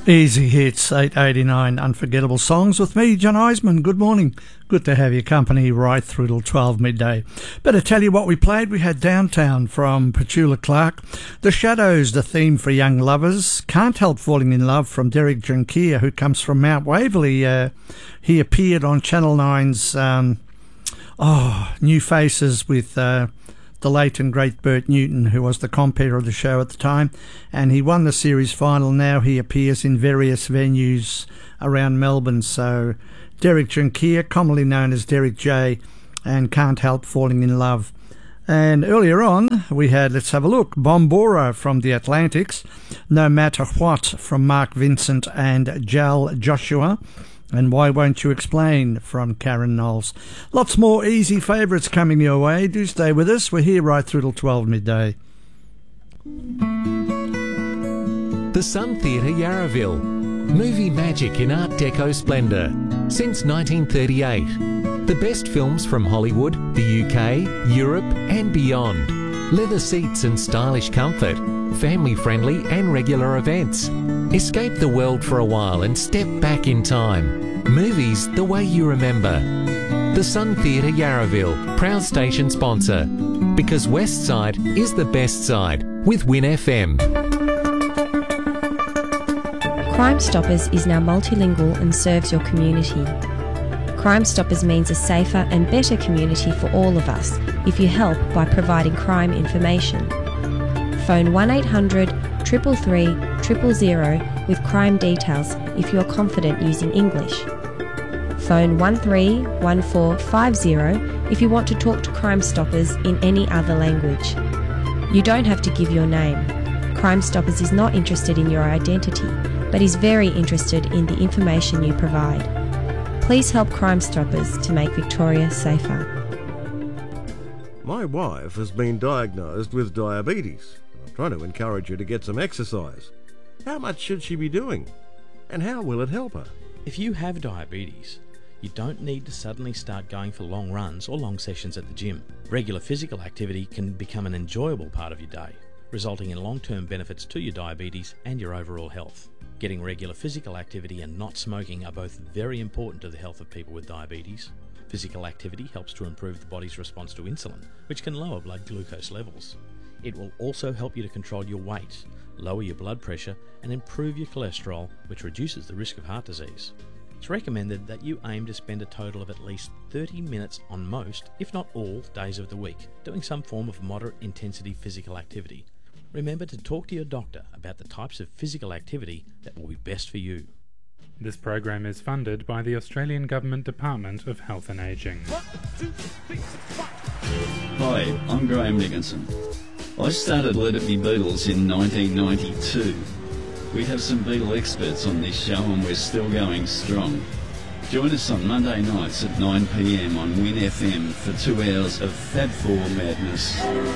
Easy Hits 889 Unforgettable Songs with me, John Eisman. Good morning. Good to have your company right through till 12 midday. Better tell you what we played. We had Downtown from Petula Clark, The Shadows, the theme for young lovers, Can't Help Falling in Love from Derek Junkia, who comes from Mount Waverley. He appeared on Channel 9's New Faces with the late and great Bert Newton, who was the compere of the show at the time, and he won the series final. Now he appears in various venues around Melbourne. So Derek Junkia, commonly known as Derek J, and Can't Help Falling in Love. And earlier on we had, let's have a look, Bombora from the Atlantics, No Matter What from Mark Vincent and Jal Joshua, and Why Won't You Explain from Karen Knowles. Lots more easy favourites coming your way. Do stay with us. We're here right through till 12 midday. The Sun Theatre, Yarraville. Movie magic in Art Deco splendour. Since 1938. The best films from Hollywood, the UK, Europe and beyond. Leather seats and stylish comfort. Family-friendly and regular events. Escape the world for a while and step back in time. Movies the way you remember. The Sun Theatre, Yarraville, proud station sponsor. Because West Side is the best side with Win FM. Crime Stoppers is now multilingual and serves your community. Crime Stoppers means a safer and better community for all of us if you help by providing crime information. Phone 1800 333 000 with crime details if you are confident using English. Phone 131450 if you want to talk to Crime Stoppers in any other language. You don't have to give your name. Crime Stoppers is not interested in your identity, but is very interested in the information you provide. Please help Crime Stoppers to make Victoria safer. My wife has been diagnosed with diabetes. I'm trying to encourage her to get some exercise. How much should she be doing? And how will it help her? If you have diabetes, you don't need to suddenly start going for long runs or long sessions at the gym. Regular physical activity can become an enjoyable part of your day, resulting in long-term benefits to your diabetes and your overall health. Getting regular physical activity and not smoking are both very important to the health of people with diabetes. Physical activity helps to improve the body's response to insulin, which can lower blood glucose levels. It will also help you to control your weight, lower your blood pressure, and improve your cholesterol, which reduces the risk of heart disease. It's recommended that you aim to spend a total of at least 30 minutes on most, if not all, days of the week, doing some form of moderate intensity physical activity. Remember to talk to your doctor about the types of physical activity that will be best for you. This program is funded by the Australian Government Department of Health and Ageing. Hi, I'm Graham Dickinson. I started Let It Be Beatles in 1992. We have some Beatle experts on this show and we're still going strong. Join us on Monday nights at 9 p.m. on Win FM for 2 hours of Fab 4 madness.